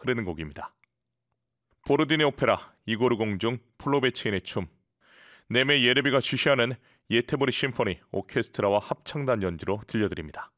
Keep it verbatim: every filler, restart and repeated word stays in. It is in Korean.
흐르는 곡입니다. 보르디네 오페라 이고르 공중 플로베체인의 춤, 네메 예레비가 지시하는 예테보리 심포니 오케스트라와 합창단 연주로 들려드립니다.